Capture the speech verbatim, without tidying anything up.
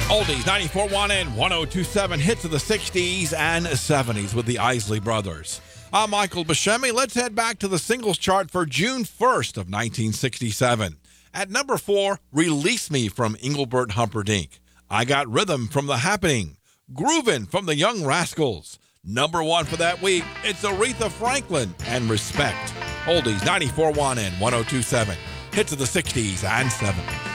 Oldies ninety-four point one and one oh two point seven, hits of the sixties and seventies with the Isley Brothers. I'm Michael Buscemi. Let's head back to the singles chart for June first of nineteen sixty-seven. At number four, Release Me from Engelbert Humperdinck. I Got Rhythm from The Happening. Groovin' from the Young Rascals. Number one for that week, it's Aretha Franklin and Respect. Oldies ninety-four point one and one oh two point seven, hits of the sixties and seventies.